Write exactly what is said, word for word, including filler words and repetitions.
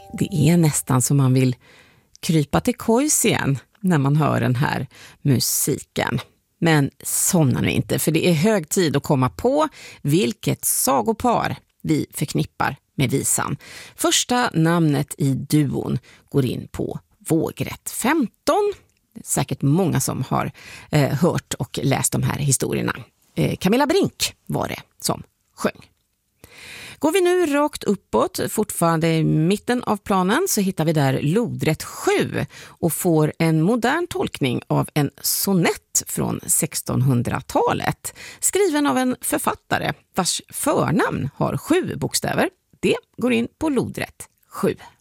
Det är nästan som man vill krypa till kojs igen när man hör den här musiken. Men somnar nu inte, för det är hög tid att komma på vilket sagopar vi förknippar med visan. Första namnet i duon går in på vågrätt femton. Det är säkert många som har eh, hört och läst de här historierna. Eh, Camilla Brink var det som sjöng. Går vi nu rakt uppåt, fortfarande i mitten av planen, så hittar vi där lodrätt sju och får en modern tolkning av en sonett från sextonhundratalet, skriven av en författare vars förnamn har sju bokstäver. Det går in på lodrätt sju.